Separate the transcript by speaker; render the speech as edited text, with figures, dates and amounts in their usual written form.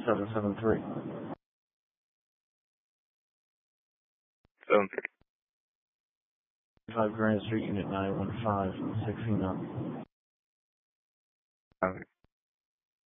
Speaker 1: 773.
Speaker 2: 7-3.
Speaker 1: 5 Grand Street, Unit 915, 16 up.
Speaker 2: Okay.